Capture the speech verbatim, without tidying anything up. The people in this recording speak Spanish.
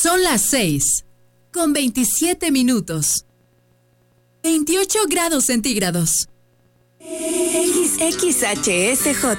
Son las seis, con veintisiete minutos. veintiocho grados centígrados. X X H S J